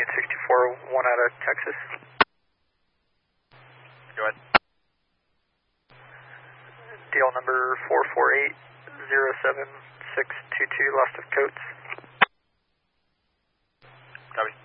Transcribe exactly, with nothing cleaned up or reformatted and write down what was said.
Union sixty-four, one out of Texas. Go ahead. Deal number four four eight zero seven six two two, lost of Coates. Copy.